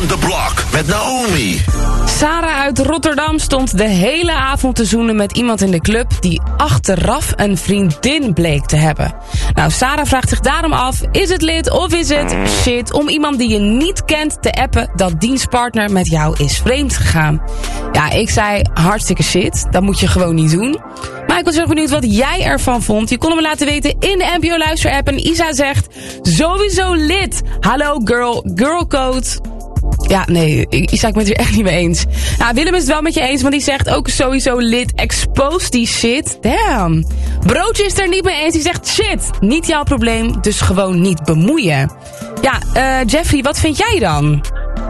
on the Block met Naomi. Sarah uit Rotterdam stond de hele avond te zoenen met iemand in de club die achteraf een vriendin bleek te hebben. Nou, Sarah vraagt zich daarom af, is het lid of is het shit om iemand die je niet kent te appen dat diens partner met jou is vreemd gegaan? Ja, ik zei hartstikke shit, dat moet je gewoon niet doen. Maar ik was erg benieuwd wat jij ervan vond. Je kon hem laten weten in de NPO Luister-app en Isa zegt, sowieso lid. Hallo girlcode. Ja, nee, Isa, ik ben het er echt niet mee eens. Nou, Willem is het wel met je eens, want die zegt ook sowieso lid. Expose die shit. Damn. Broodje is het er niet mee eens. Die zegt shit. Niet jouw probleem, dus gewoon niet bemoeien. Ja, Jeffrey, wat vind jij dan?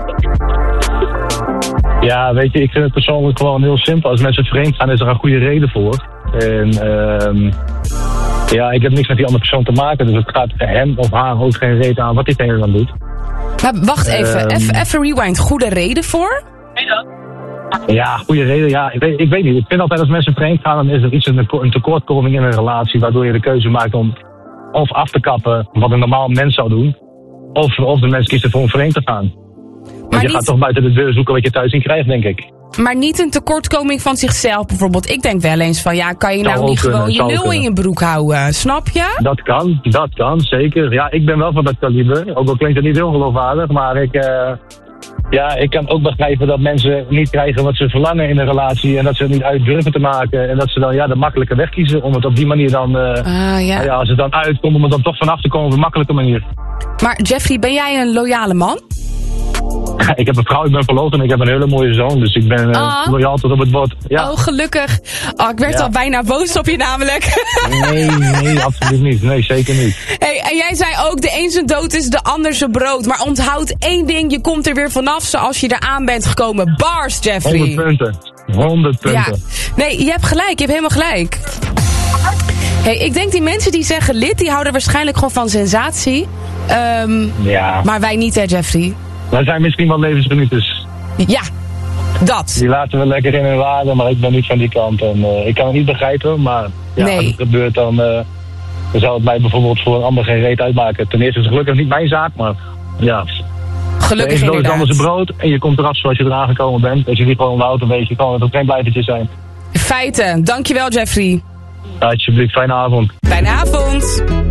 Ja, weet je, ik vind het persoonlijk gewoon heel simpel. Als mensen vreemd gaan, is er een goede reden voor. En ja, ik heb niks met die andere persoon te maken. Dus het gaat hem of haar ook geen reden aan wat diegene dan doet. Maar wacht even, even rewind. Goede reden voor? Ja, goede reden. Ja, ik weet niet. Ik vind altijd als mensen vreemd gaan, dan is er iets een tekortkoming in een relatie, waardoor je de keuze maakt om of af te kappen, wat een normaal mens zou doen, of de mens kiest ervoor om vreemd te gaan. Want je gaat toch buiten de deur zoeken wat je thuis niet krijgt, denk ik. Maar niet een tekortkoming van zichzelf bijvoorbeeld. Ik denk wel eens van, ja, kan je nou niet gewoon je lul in je broek houden? Snap je? Dat kan, zeker. Ja, ik ben wel van dat kaliber. Ook al klinkt het niet heel geloofwaardig, maar ik kan ook begrijpen dat mensen niet krijgen wat ze verlangen in een relatie en dat ze het niet uit durven te maken en dat ze dan de makkelijke weg kiezen om het op die manier dan, als het dan uitkomt, om er dan toch vanaf te komen op een makkelijke manier. Maar Jeffrey, ben jij een loyale man? Ik heb een vrouw, ik ben verloofd en ik heb een hele mooie zoon, dus ik ben loyaal tot op het bord. Ja. Oh, gelukkig. Oh, ik werd al bijna boos op je namelijk. Nee, absoluut niet. Nee, zeker niet. Hey, en jij zei ook, de een zijn dood is de ander zijn brood. Maar onthoud één ding, je komt er weer vanaf zoals je eraan bent gekomen. Bars, Jeffrey. 100 punten. Ja. Nee, je hebt gelijk, je hebt helemaal gelijk. Hey, ik denk die mensen die zeggen lid, die houden waarschijnlijk gewoon van sensatie. Maar wij niet, hè, Jeffrey? Wij zijn misschien wel levensgenieters. Ja, dat. Die laten we lekker in hun waarde, maar ik ben niet van die kant. En ik kan het niet begrijpen, maar als het gebeurt dan zou het mij bijvoorbeeld voor een ander geen reet uitmaken. Ten eerste is het gelukkig niet mijn zaak, maar ja. Gelukkig inderdaad. is het anders een brood en je komt eraf zoals je eraan gekomen bent. Als je die gewoon houdt, dan weet je, kan het ook geen blijvertje zijn. Feiten. Dankjewel, Jeffrey. Alsjeblieft, fijne avond. Fijne avond.